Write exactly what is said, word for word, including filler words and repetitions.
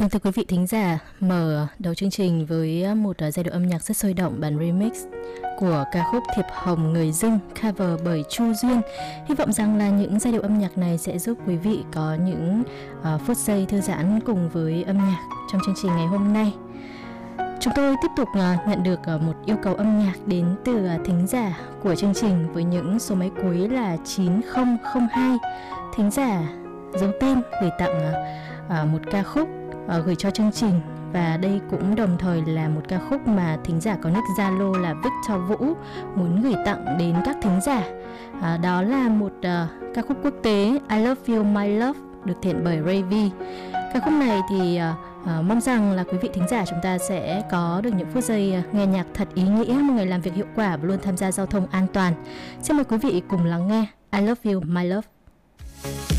Vâng, thưa quý vị thính giả, mở đầu chương trình với một giai điệu âm nhạc rất sôi động, bản remix của ca khúc Thiệp Hồng Người Dưng, cover bởi Chu Duyên. Hy vọng rằng là những giai điệu âm nhạc này sẽ giúp quý vị có những uh, phút giây thư giãn cùng với âm nhạc trong chương trình ngày hôm nay. Chúng tôi tiếp tục uh, nhận được uh, một yêu cầu âm nhạc đến từ uh, thính giả của chương trình với những số máy cuối là chín không không hai. Thính giả giấu tên gửi tặng uh, uh, một ca khúc uh, gửi cho chương trình, và đây cũng đồng thời là một ca khúc mà thính giả có nick Zalo là Victor Vũ muốn gửi tặng đến các thính giả. À, đó là một uh, ca khúc quốc tế I Love You My Love được thể hiện bởi Ray V. Ca khúc này thì uh, uh, mong rằng là quý vị thính giả chúng ta sẽ có được những phút giây uh, nghe nhạc thật ý nghĩa, một người làm việc hiệu quả và luôn tham gia giao thông an toàn. Xin mời quý vị cùng lắng nghe I Love You My Love.